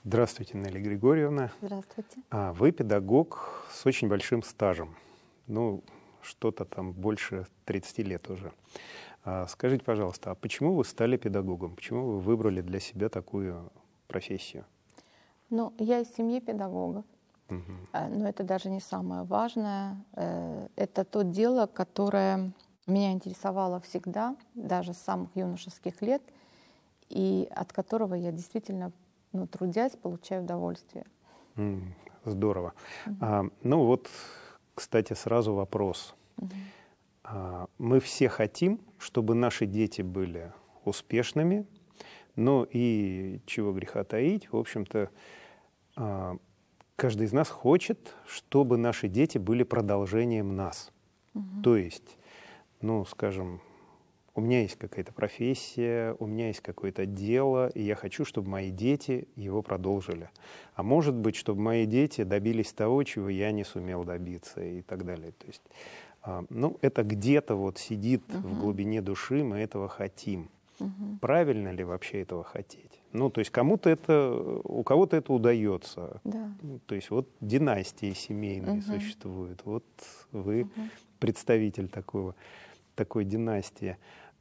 Здравствуйте, Нелли Григорьевна. Здравствуйте. Вы педагог с очень большим стажем. Ну, что-то там больше 30 лет уже. Скажите, пожалуйста, а почему вы стали педагогом? Почему вы выбрали для себя такую профессию? Ну, я из семьи педагогов, Мгм. но это даже не самое важное. Это то дело, которое меня интересовало всегда, даже с самых юношеских лет, и от которого я действительно, трудясь, получаю удовольствие. Здорово. Ну вот, кстати, сразу вопрос. Мы все хотим, чтобы наши дети были успешными, но и чего греха таить, в общем-то, каждый из нас хочет, чтобы наши дети были продолжением нас. То есть, ну, скажем, у меня есть какая-то профессия, у меня есть какое-то дело, и я хочу, чтобы мои дети его продолжили. А может быть, чтобы мои дети добились того, чего я не сумел добиться, и так далее. То есть, ну, это где-то вот сидит в глубине души, мы этого хотим. Правильно ли вообще этого хотеть? Ну, то есть кому-то это, у кого-то это удается. Да. То есть вот династии семейные существуют. Вот вы представитель такой династии.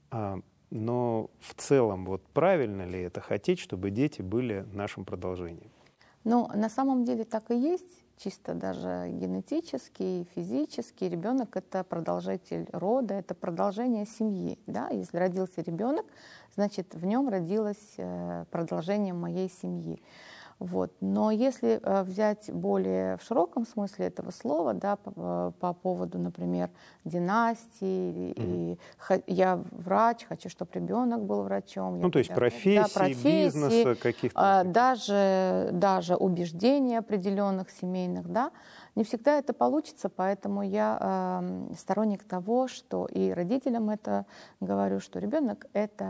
Но в целом, вот правильно ли это хотеть, чтобы дети были нашим продолжением? Ну, на самом деле так и есть, чисто даже генетически, физически. Ребенок — это продолжитель рода, это продолжение семьи. Да? Если родился ребенок, значит, в нем родилось продолжение моей семьи. Вот. Но если взять более в широком смысле этого слова, да, по поводу, например, династии, и я врач, хочу, чтобы ребенок был врачом. Ну, то есть профессии, бизнеса каких-то. Даже убеждений определенных семейных, да, не всегда это получится, поэтому я сторонник того, что и родителям это говорю, что ребенок — это